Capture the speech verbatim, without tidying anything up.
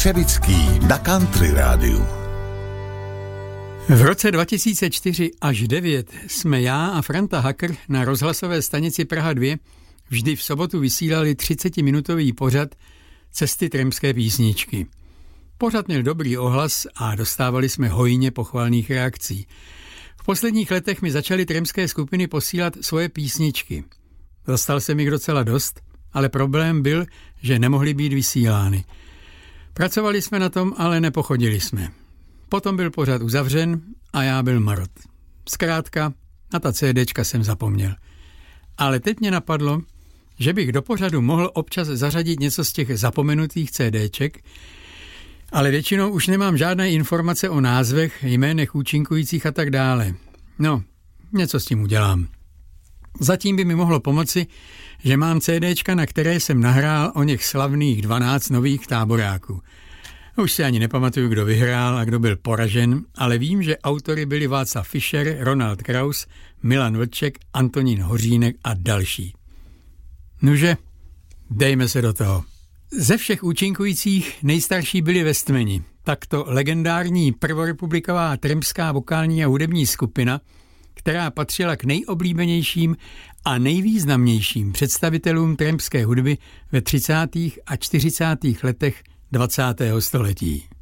Křevický na Country rádiu. V roce dva tisíce čtyři až devět jsme já a Franta Hacker na rozhlasové stanici Praha dva vždy v sobotu vysílali třicetiminutový pořad Cesty tramské písničky. Pořad měl dobrý ohlas a dostávali jsme hojně pochvalných reakcí. V posledních letech mi začaly tramské skupiny posílat svoje písničky. Dostal jsem jich docela dost, ale problém byl, že nemohly být vysílány. Pracovali jsme na tom, ale nepochodili jsme. Potom byl pořad uzavřen a já byl marot. Zkrátka, na ta CDčka jsem zapomněl. Ale teď mě napadlo, že bych do pořadu mohl občas zařadit něco z těch zapomenutých CDček, ale většinou už nemám žádné informace o názvech, jménech účinkujících a tak dále. No, něco s tím udělám. Zatím by mi mohlo pomoci, že mám CDčka, na které jsem nahrál o něch slavných dvanáct nových táboráků. Už si ani nepamatuju, kdo vyhrál a kdo byl poražen, ale vím, že autory byli Václav Fischer, Ronald Kraus, Milan Vlček, Antonín Hořínek a další. Nuže, dejme se do toho. Ze všech účinkujících nejstarší byli Westmani. Takto legendární prvorepubliková trampská vokální a hudební skupina, která patřila k nejoblíbenějším a nejvýznamnějším představitelům trampské hudby ve třicátých a čtyřicátých letech dvacátého století.